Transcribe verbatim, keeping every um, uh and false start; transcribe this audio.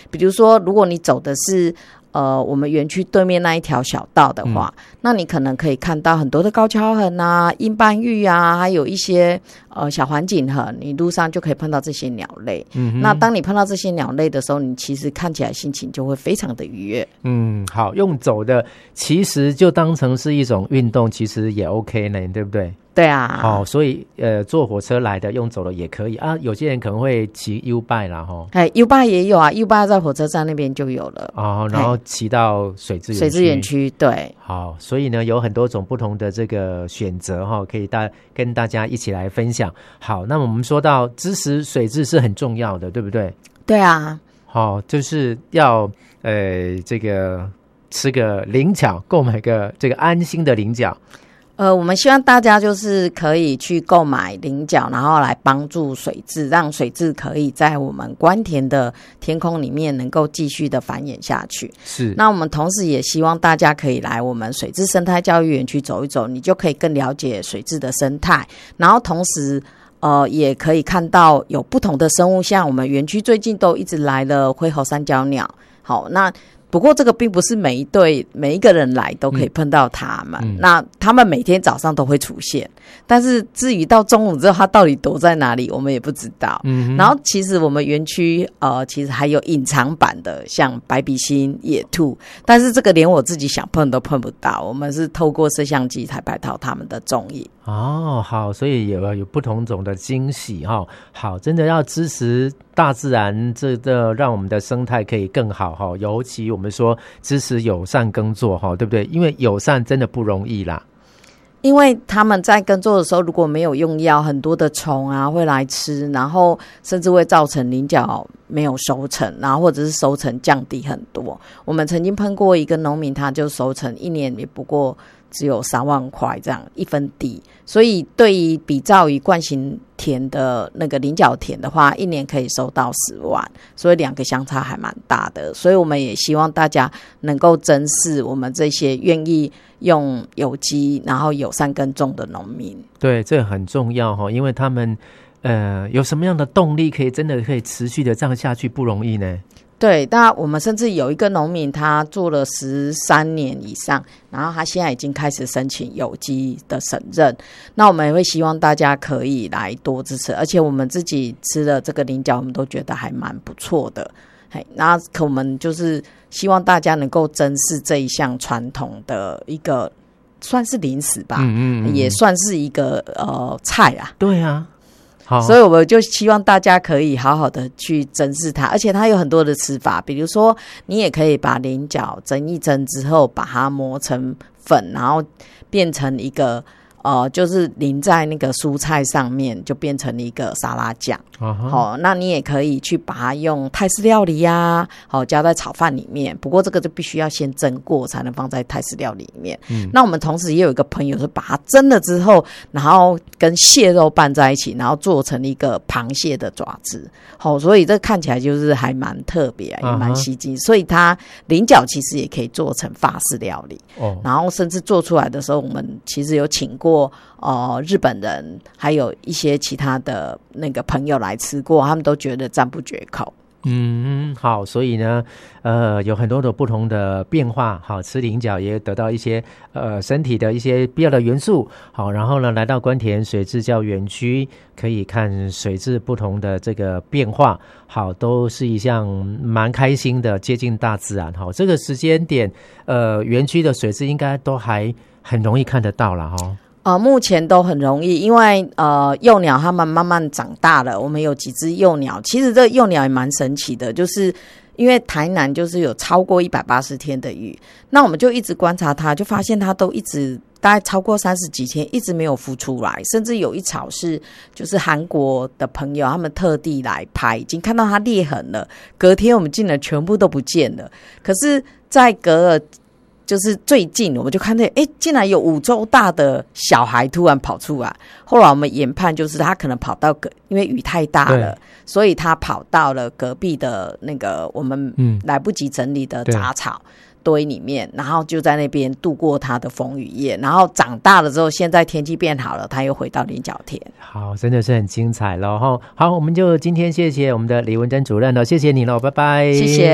比如说如果你走的是呃，我们园区对面那一条小道的话、嗯、那你可能可以看到很多的高跷横啊、鹰斑玉啊，还有一些呃小环颈横，你路上就可以碰到这些鸟类、嗯、那当你碰到这些鸟类的时候，你其实看起来心情就会非常的愉悦。 嗯，好，用走的其实就当成是一种运动，其实也 OK 呢，对不对？ 对啊， 哦，所以呃，坐火车来的用走的也可以啊。有些人可能会骑 U-Bike 啦，哈。 哎 ，U-Bike 也有啊 ，U-Bike 在火车站那边就有了。 哦，然后骑到水质园区。 水质园区，对。 好，所以呢，有很多种不同的这个选择哈、哦，可以大跟大家一起来分享。好，那么我们说到支持水质是很重要的，对不对？ 对啊。 好、哦，就是要呃这个吃个菱角，购买个这个安心的菱角。 呃，我们希望大家就是可以去购买菱角，然后来帮助水质，让水质可以在我们关田的天空里面能够继续的繁衍下去。 是。那我们同时也希望大家可以来我们水质生态教育园区走一走，你就可以更了解水质的生态，然后同时呃，也可以看到有不同的生物，像我们园区最近都一直来了灰喉三角鸟。好，那不过这个并不是每一对每一个人来都可以碰到他们、嗯、那他们每天早上都会出现，但是至于到中午之后他到底躲在哪里我们也不知道、嗯、然后其实我们园区呃其实还有隐藏版的像白鼻心、野兔，但是这个连我自己想碰都碰不到，我们是透过摄像机才拍到他们的踪影。 哦，好，所以有有不同种的惊喜哈、哦。好，真的要支持大自然，这个让我们的生态可以更好哈。尤其我们说支持友善耕作哈，对不对？因为友善真的不容易啦。 因为他们在耕作的时候如果没有用药，很多的虫啊会来吃，然后甚至会造成菱角没有收成，然后或者是收成降低很多。我们曾经碰过一个农民，他就收成一年也不过只有三万块这样一分地，所以对于比照于惯型田的那个菱角田的话，一年可以收到十万，所以两个相差还蛮大的。所以我们也希望大家能够珍视我们这些愿意用有机然后友善耕种的农民。 对，这很重要哈，因为他们呃有什么样的动力可以真的可以持续的这样下去不容易呢？ 对，那我们甚至有一个农民他做了十三年以上，然后他现在已经开始申请有机的省认，那我们也会希望大家可以来多支持，而且我们自己吃的这个菱角我们都觉得还蛮不错的。嘿，那可我们就是希望大家能够珍视这一项传统的一个算是零食吧，嗯嗯嗯，也算是一个呃菜啊。 对啊，好， 所以我们就希望大家可以好好的去珍视它，而且它有很多的吃法，比如说你也可以把菱角蒸一蒸之后把它磨成粉，然后变成一个呃，就是淋在那个蔬菜上面，就变成一个沙拉酱。好、uh-huh. 哦，那你也可以去把它用泰式料理啊，好、哦、加在炒饭里面。不过这个就必须要先蒸过才能放在泰式料理里面。嗯，那我们同时也有一个朋友是把它蒸了之后，然后跟蟹肉拌在一起，然后做成一个螃蟹的爪子。好、哦，所以这看起来就是还蛮特别，也蛮吸睛。Uh-huh. 所以它菱角其实也可以做成法式料理。哦、oh. ，然后甚至做出来的时候，我们其实有请过。呃，日本人还有一些其他的那个朋友来吃过，他们都觉得赞不绝口。 嗯，好，所以呢，呃，有很多的不同的变化，好，吃菱角也得到一些呃身体的一些必要的元素，好，然后呢，来到关田水质教育园区，可以看水质不同的这个变化，好，都是一项蛮开心的接近大自然，好，这个时间点，呃，园区的水质应该都还很容易看得到了哈。 呃，目前都很容易，因为呃幼鸟它们慢慢长大了，我们有几只幼鸟，其实这个幼鸟也蛮神奇的，就是因为台南就是有超过一百八十天的雨，那我们就一直观察它，就发现它都一直大概超过三十几天一直没有孵出来，甚至有一巢是就是韩国的朋友他们特地来拍，已经看到它裂痕了，隔天我们进来全部都不见了，可是在隔了就是最近我们就看到诶竟然有五周大的小孩突然跑出来，后来我们研判就是他可能跑到隔因为雨太大了，所以他跑到了隔壁的那个我们来不及整理的杂草堆里面，然后就在那边度过他的风雨夜，然后长大了之后现在天气变好了，他又回到菱角田。 好，真的是很精彩咯。好，我们就今天谢谢我们的李文珍主任了，谢谢你咯，拜拜。 谢谢。